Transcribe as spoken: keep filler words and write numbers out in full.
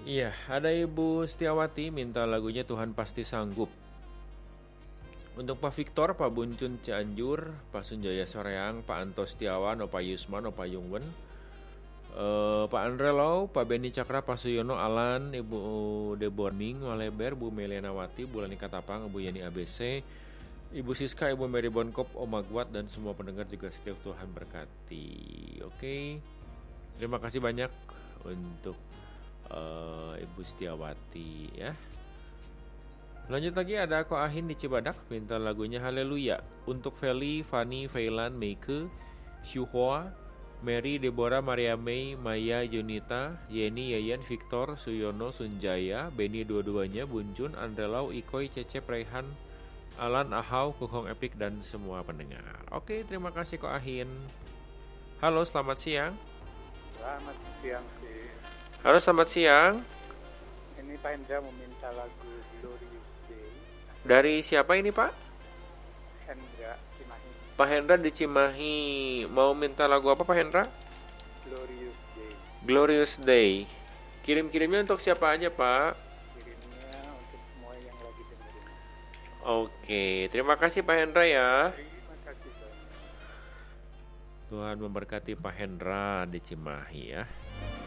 Iya, ada Ibu Setiawati minta lagunya Tuhan Pasti Sanggup. Untuk Pak Victor, Pak Buncun Cianjur, Pak Sunjaya Soreang, Pak Anto Setiawan, Opa Yusman, Opa Yungwen, eh, Pak Andre Lau, Pak Beni Cakra, Pak Suyono, Alan, Ibu Deborning, Maleber, Bu Melianawati, Bu Lani Katapang, Ibu Yani A B C, Ibu Siska, Ibu Mary Bonkop, Om Magwat, dan semua pendengar juga setiap Tuhan berkati. Oke, terima kasih banyak untuk uh, Ibu Setiawati ya. Lanjut lagi ada Ko Ahin di Cibadak minta lagunya Haleluya untuk Feli, Fani, Feilan, Meike, Syuhua, Mary, Deborah, Maria May, Maya, Junita, Yeni, Yayan, Victor, Suyono, Sunjaya, Beni dua-duanya, Buncun, Andrelau, Ikoy, Cecep, Raihan, Alan, Ahau, Kukong Epic, dan semua pendengar. Oke, terima kasih Ko Ahin. Halo, selamat siang. Selamat siang sih. Halo, selamat siang. Ini Pak Hendra meminta lagu Glorious Day. Dari siapa ini Pak? Hendra Cimahi. Pak Hendra di Cimahi. Mau minta lagu apa Pak Hendra? Glorious Day. Glorious Day. Kirim-kirimnya untuk siapa aja Pak? Kirimnya untuk semua yang lagi dengerin. Oke, terima kasih Pak Hendra ya. Terima kasih banyak. Tuhan memberkati Pak Hendra di Cimahi ya.